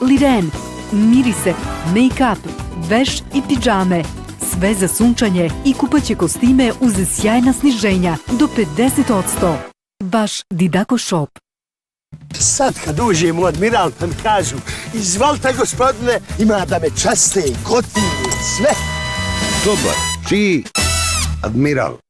liren, mirise, make-up, veš i pidžame. Sve za sunčanje i kupaće kostime uz sjajna sniženja do 50%. Baš Didako Shop. Sad kad uđem u Admiral pa mi kažu izvolite gospodine, ima da me časte, gotivi, sve. Dobar, čiji Admiral.